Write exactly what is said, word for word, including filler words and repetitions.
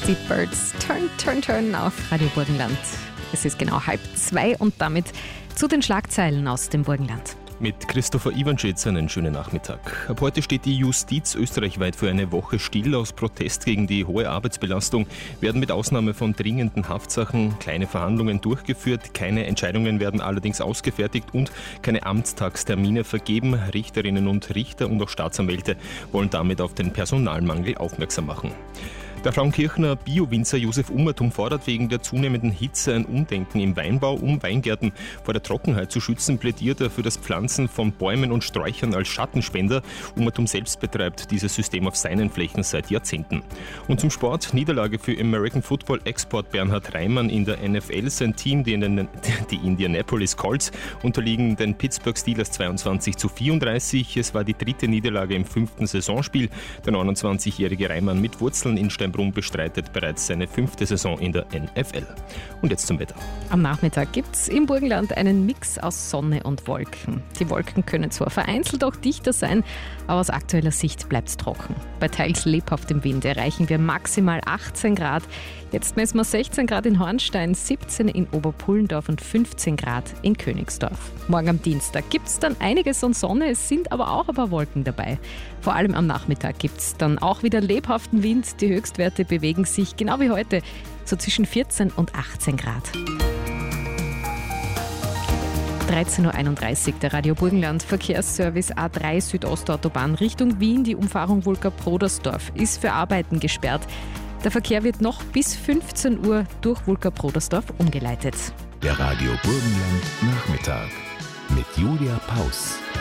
Deep Birds, Turn, Turn, Turn auf Radio Burgenland. Es ist genau halb zwei und damit zu den Schlagzeilen aus dem Burgenland. Mit Christopher Iwanschitz einen schönen Nachmittag. Ab heute steht die Justiz österreichweit für eine Woche still. Aus Protest gegen die hohe Arbeitsbelastung werden mit Ausnahme von dringenden Haftsachen kleine Verhandlungen durchgeführt. Keine Entscheidungen werden allerdings ausgefertigt und keine Amtstagstermine vergeben. Richterinnen und Richter und auch Staatsanwälte wollen damit auf den Personalmangel aufmerksam machen. Der Frauenkirchner Bio-Winzer Josef Ummertum fordert wegen der zunehmenden Hitze ein Umdenken im Weinbau. Um Weingärten vor der Trockenheit zu schützen, plädiert er für das Pflanzen von Bäumen und Sträuchern als Schattenspender. Ummertum selbst betreibt dieses System auf seinen Flächen seit Jahrzehnten. Und zum Sport: Niederlage für American Football Export Bernhard Reimann in der N F L. Sein Team, die, in den, die Indianapolis Colts, unterliegen den Pittsburgh Steelers zweiundzwanzig zu vierunddreißig. Es war die dritte Niederlage im fünften Saisonspiel. Der neunundzwanzigjährige Reimann mit Wurzeln in Steinbrunn bestreitet bereits seine fünfte Saison in der N F L. Und jetzt zum Wetter. Am Nachmittag gibt es im Burgenland einen Mix aus Sonne und Wolken. Die Wolken können zwar vereinzelt auch dichter sein, aber aus aktueller Sicht bleibt es trocken. Bei teils lebhaftem Wind erreichen wir maximal achtzehn Grad. Jetzt messen wir sechzehn Grad in Hornstein, siebzehn in Oberpullendorf und fünfzehn Grad in Königsdorf. Morgen am Dienstag gibt es dann einiges an Sonne, es sind aber auch ein paar Wolken dabei. Vor allem am Nachmittag gibt es dann auch wieder lebhaften Wind. Die Höchstwerte bewegen sich genau wie heute so zwischen vierzehn und achtzehn Grad. dreizehn Uhr einunddreißig, der Radio Burgenland Verkehrsservice A drei Südostautobahn Richtung Wien. Die Umfahrung Wulka-Brodersdorf ist für Arbeiten gesperrt. Der Verkehr wird noch bis fünfzehn Uhr durch Wulka-Brodersdorf umgeleitet. Der Radio Burgenland Nachmittag mit Julia Paus.